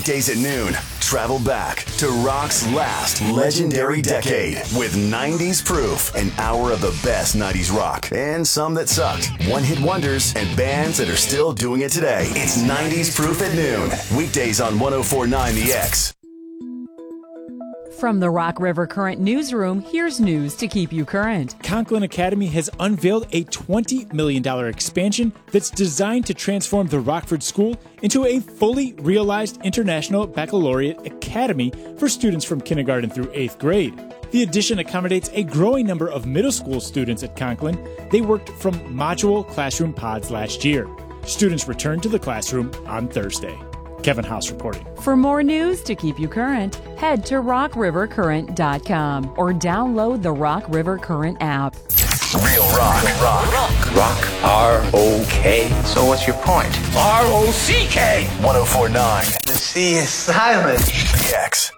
Weekdays at noon, travel back to rock's last legendary decade with 90s Proof, an hour of the best 90s rock and some that sucked, one-hit wonders, and bands that are still doing it today. It's 90s Proof at noon, weekdays on 104.9 The X. From the Rock River Current newsroom, here's news to keep you current. Conklin Academy has unveiled a $20 million expansion that's designed to transform the Rockford School into a fully realized International Baccalaureate Academy for students from kindergarten through 8th grade. The addition accommodates a growing number of middle school students at Conklin. They worked from module classroom pods last year. Students returned to the classroom on Thursday. Kevin House reporting. For more news to keep you current, head to rockrivercurrent.com or download the Rock River Current app. Real rock. Rock. R-O-K. So what's your point? R-O-C-K. 104.9 The C is silent. The X.